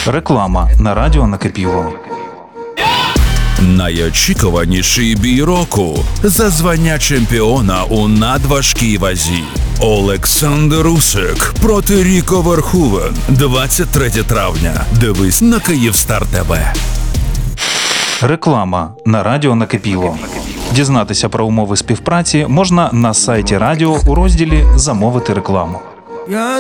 Реклама на радіо Накипіло. Найочікуваніший бій року за звання чемпіона у надважкій вазі. Олександр Усик проти Ріко Верховен. 23 травня. Дивись на Київстар ТВ. Реклама на радіо Накипіло. Дізнатися про умови співпраці можна на сайті радіо у розділі «Замовити рекламу».